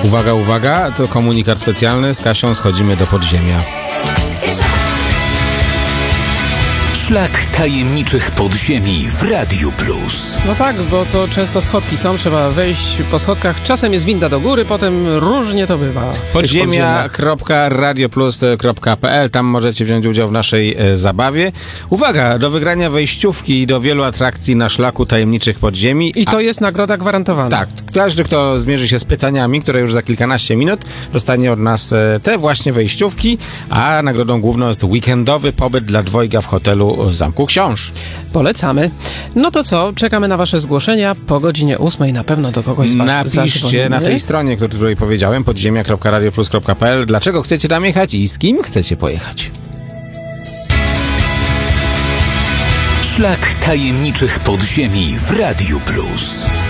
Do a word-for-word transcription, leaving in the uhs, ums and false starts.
Uwaga, uwaga, to komunikat specjalny. Z Kasią schodzimy do podziemia. Szlak tajemniczych podziemi w Radiu Plus. No tak, bo to często schodki są, trzeba wejść po schodkach. Czasem jest winda do góry, potem różnie to bywa. Podziemia kropka radioplus kropka pe el. Tam możecie wziąć udział w naszej e, zabawie. Uwaga, do wygrania wejściówki do wielu atrakcji na szlaku tajemniczych podziemi. I to A, jest nagroda gwarantowana. tak, każdy, kto zmierzy się z pytaniami, które już za kilkanaście minut, dostanie od nas e, te właśnie wejściówki, a nagrodą główną jest weekendowy pobyt dla dwojga w hotelu w Zamku Książ. Polecamy. No to co? Czekamy na wasze zgłoszenia. Po godzinie ósmej na pewno do kogoś z was Napiszcie zadzwonimy. na tej stronie, o której powiedziałem, podziemia kropka radioplus kropka pe el, dlaczego chcecie tam jechać i z kim chcecie pojechać. Szlak tajemniczych podziemi w Radiu Plus.